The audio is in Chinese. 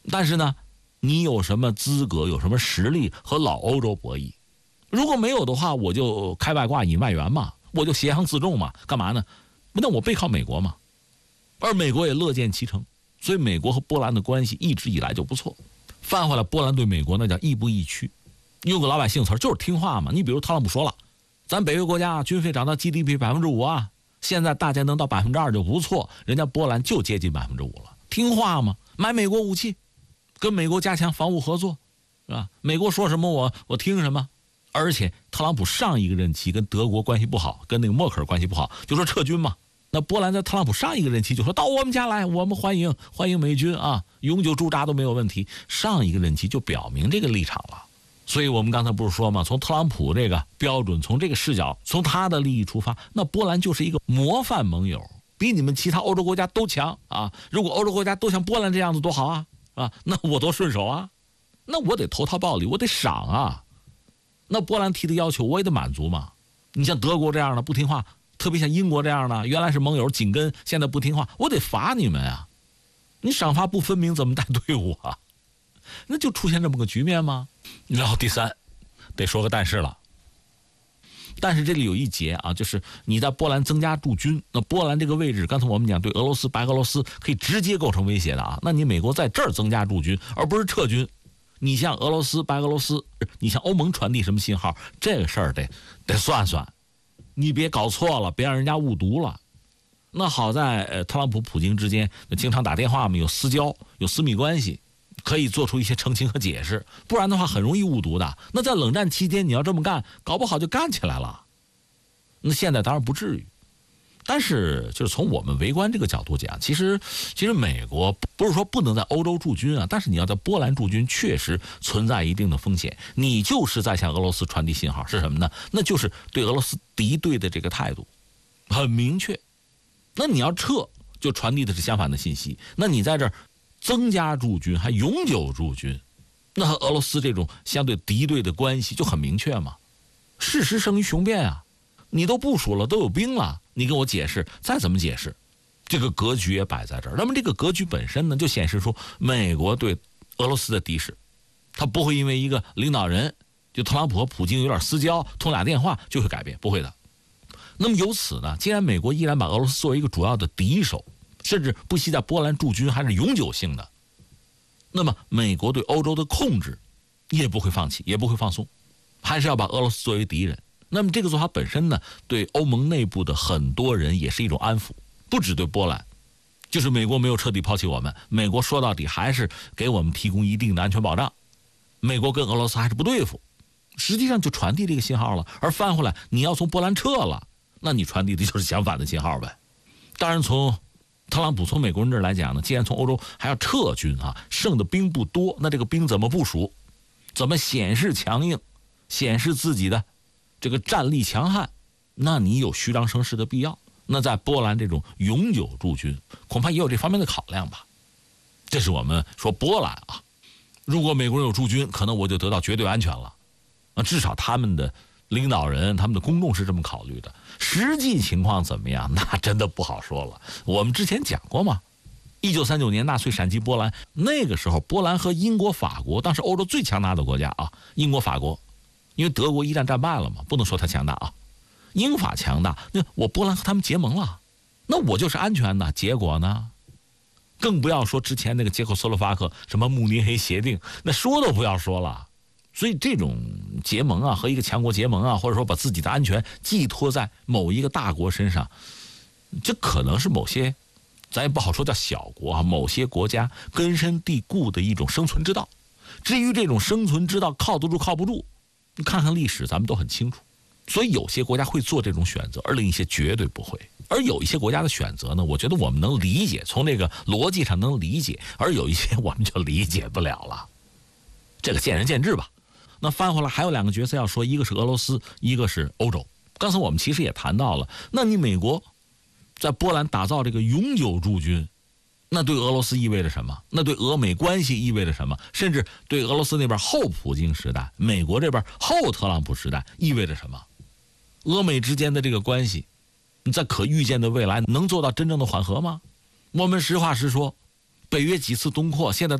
但是呢，你有什么资格、有什么实力和老欧洲博弈？如果没有的话，我就开外挂引外援嘛，我就挟洋自重嘛，干嘛呢？那我背靠美国嘛，而美国也乐见其成，所以美国和波兰的关系一直以来就不错。翻回来，波兰对美国那叫亦步亦趋，用个老百姓词就是听话嘛。你比如特朗普说了，咱北约国家军费涨到 GDP 5%啊，现在大家能到2%就不错，人家波兰就接近5%了，听话嘛，买美国武器，跟美国加强防务合作，是吧？美国说什么我听什么。而且特朗普上一个任期跟德国关系不好，跟那个默克尔关系不好，就说撤军嘛。那波兰在特朗普上一个任期就说到我们家来，我们欢迎美军啊，永久驻扎都没有问题。上一个任期就表明这个立场了。所以我们刚才不是说嘛，从特朗普这个标准，从这个视角，从他的利益出发，那波兰就是一个模范盟友，比你们其他欧洲国家都强啊。如果欧洲国家都像波兰这样子多好啊，那我多顺手啊，那我得投桃报李，我得赏啊。那波兰提的要求我也得满足嘛。你像德国这样的不听话，特别像英国这样的原来是盟友紧跟，现在不听话，我得罚你们啊。你赏罚不分明怎么带队伍啊？那就出现这么个局面吗？然后第三得说个但是了，但是这里有一节啊，就是你在波兰增加驻军，那波兰这个位置刚才我们讲对俄罗斯白俄罗斯可以直接构成威胁的啊，那你美国在这儿增加驻军而不是撤军，你向俄罗斯白俄罗斯，你向欧盟传递什么信号，这个事儿得算算，你别搞错了，别让人家误读了。那好在特朗普普京之间经常打电话嘛，有私交，有私密关系，可以做出一些澄清和解释，不然的话很容易误读的。那在冷战期间你要这么干，搞不好就干起来了。那现在当然不至于，但是就是从我们围观这个角度讲，其实美国不是说不能在欧洲驻军啊，但是你要在波兰驻军确实存在一定的风险。你就是在向俄罗斯传递信号是什么呢？那就是对俄罗斯敌对的这个态度很明确。那你要撤，就传递的是相反的信息。那你在这儿增加驻军还永久驻军，那和俄罗斯这种相对敌对的关系就很明确嘛。事实胜于雄辩啊，你都部署了，都有兵了，你跟我解释，再怎么解释，这个格局也摆在这儿。那么这个格局本身呢，就显示出美国对俄罗斯的敌视，他不会因为一个领导人就特朗普和普京有点私交，通俩电话就会改变，不会的。那么由此呢，既然美国依然把俄罗斯作为一个主要的敌手，甚至不惜在波兰驻军还是永久性的，那么美国对欧洲的控制也不会放弃，也不会放松，还是要把俄罗斯作为敌人。那么这个做法本身呢，对欧盟内部的很多人也是一种安抚，不只对波兰，就是美国没有彻底抛弃我们，美国说到底还是给我们提供一定的安全保障，美国跟俄罗斯还是不对付，实际上就传递这个信号了。而翻回来你要从波兰撤了，那你传递的就是相反的信号呗。当然从特朗普从美国人这儿来讲呢，既然从欧洲还要撤军啊，剩的兵不多，那这个兵怎么部署，怎么显示强硬，显示自己的这个战力强悍，那你有虚张声势的必要。那在波兰这种永久驻军恐怕也有这方面的考量吧。这是我们说波兰啊，如果美国人有驻军，可能我就得到绝对安全了，至少他们的领导人他们的公众是这么考虑的。实际情况怎么样，那真的不好说了。我们之前讲过嘛，1939年纳粹闪击波兰，那个时候波兰和英国法国当时欧洲最强大的国家啊，英国法国，因为德国一战战败了嘛，不能说它强大啊，英法强大，那我波兰和他们结盟了，那我就是安全的。结果呢，更不要说之前那个捷克斯洛伐克什么慕尼黑协定，那说都不要说了。所以这种结盟啊，和一个强国结盟啊，或者说把自己的安全寄托在某一个大国身上，这可能是某些咱也不好说叫小国啊，某些国家根深蒂固的一种生存之道。至于这种生存之道靠得住靠不住，你看看历史咱们都很清楚。所以有些国家会做这种选择，而另一些绝对不会。而有一些国家的选择呢，我觉得我们能理解，从这个逻辑上能理解，而有一些我们就理解不了了，这个见仁见智吧。那翻回来还有两个角色要说，一个是俄罗斯，一个是欧洲。刚才我们其实也谈到了，那你美国在波兰打造这个永久驻军，那对俄罗斯意味着什么？那对俄美关系意味着什么？甚至对俄罗斯那边后普京时代，美国这边后特朗普时代意味着什么？俄美之间的这个关系，你在可预见的未来能做到真正的缓和吗？我们实话实说，北约几次东扩，现在